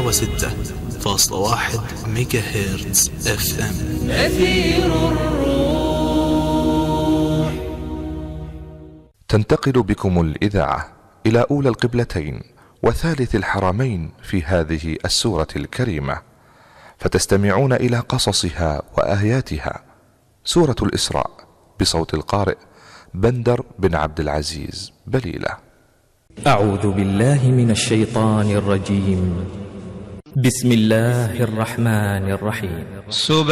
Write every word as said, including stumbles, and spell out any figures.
وستة فاصلة واحد ميجا هرتز اف ام. أثير الروح. تنتقل بكم الإذاعة إلى أولى القبلتين وثالث الحرمين في هذه السورة الكريمة، فتستمعون إلى قصصها وآياتها. سورة الإسراء بصوت القارئ بندر بن عبد العزيز بليلة. أعوذ بالله من الشيطان الرجيم. بسم الله الرحمن الرحيم.